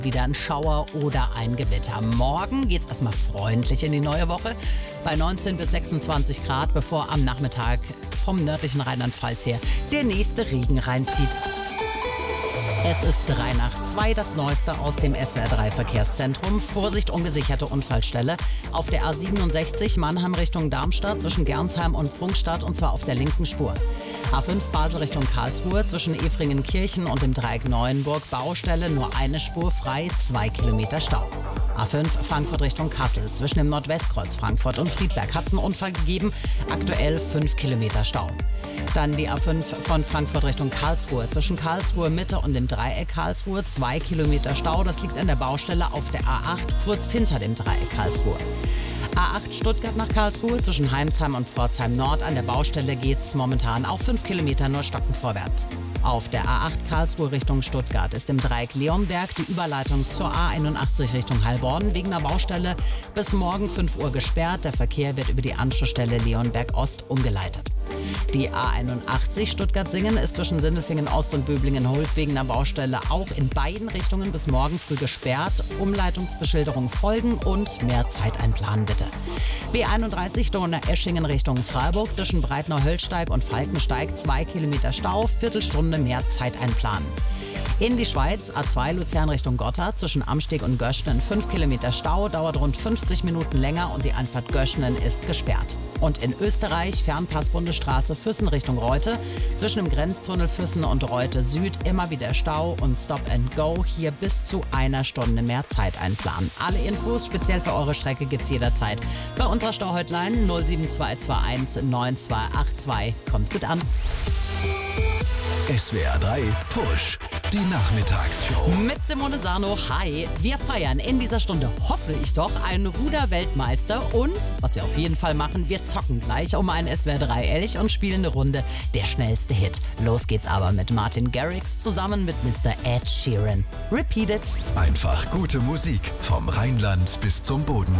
Wieder ein Schauer oder ein Gewitter. Morgen geht's erstmal freundlich in die neue Woche bei 19 bis 26 Grad, bevor am Nachmittag vom nördlichen Rheinland-Pfalz her der nächste Regen reinzieht. Es ist 3 nach 2, das Neueste aus dem SWR3-Verkehrszentrum. Vorsicht, ungesicherte Unfallstelle auf der A67 Mannheim Richtung Darmstadt zwischen Gernsheim und Pfungstadt, und zwar auf der linken Spur. A5 Basel Richtung Karlsruhe zwischen Efringen-Kirchen und dem Dreieck Neuenburg Baustelle, nur eine Spur frei, 2 Kilometer Stau. A5 Frankfurt Richtung Kassel zwischen dem Nordwestkreuz Frankfurt und Friedberg hat es einen Unfall gegeben, aktuell 5 Kilometer Stau. Dann die A5 von Frankfurt Richtung Karlsruhe zwischen Karlsruhe Mitte und dem Dreieck Karlsruhe, 2 Kilometer Stau. Das liegt an der Baustelle auf der A8 kurz hinter dem Dreieck Karlsruhe. A8 Stuttgart nach Karlsruhe zwischen Heimsheim und Pforzheim Nord. An der Baustelle geht's momentan auf 5 Kilometer nur stockend vorwärts. Auf der A8 Karlsruhe Richtung Stuttgart ist im Dreieck Leonberg die Überleitung zur A81 Richtung Heilbronn wegen einer Baustelle bis morgen 5 Uhr gesperrt. Der Verkehr wird über die Anschlussstelle Leonberg Ost umgeleitet. Die A81 Stuttgart-Singen ist zwischen Sindelfingen Ost und Böblingen-Hult wegen einer Baustelle auch in beiden Richtungen bis morgen früh gesperrt. Umleitungsbeschilderung folgen und mehr Zeit einplanen bitte. B31 Donaueschingen Richtung Freiburg zwischen Breitnau-Höllsteig und Falkensteig, 2 Kilometer Stau, Viertelstunde mehr Zeit einplanen. In die Schweiz, A2 Luzern Richtung Gotthard zwischen Amsteg und Göschnen, 5 Kilometer Stau, dauert rund 50 Minuten länger und die Einfahrt Göschnen ist gesperrt. Und in Österreich, Fernpass-Bundesstraße Füssen Richtung Reute, zwischen dem Grenztunnel Füssen und Reute Süd immer wieder Stau und Stop and Go, hier bis zu 1 Stunde mehr Zeit einplanen. Alle Infos speziell für eure Strecke gibt's jederzeit bei unserer Stauhotline 07221 9282. Kommt gut an. SWR3 Push, die Nachmittagsshow. Mit Simone Sarno, hi. Wir feiern in dieser Stunde, hoffe ich doch, einen Ruder-Weltmeister. Und, was wir auf jeden Fall machen, wir zocken gleich um einen SWR3 Elch und spielen eine Runde der schnellste Hit. Los geht's aber mit Martin Garrix zusammen mit Mr. Ed Sheeran. Repeat it. Einfach gute Musik vom Rheinland bis zum Bodensee.